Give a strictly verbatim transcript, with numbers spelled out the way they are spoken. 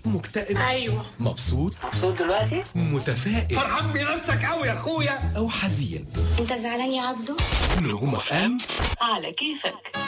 مكتئب؟ ايوه. مبسوط؟ مبسوط دلوقتي؟ متفائل؟ فرحان بنفسك قوي يا اخويا. او حزين؟ انت زعلان يا عبدو؟ نجوم اف ام على كيفك.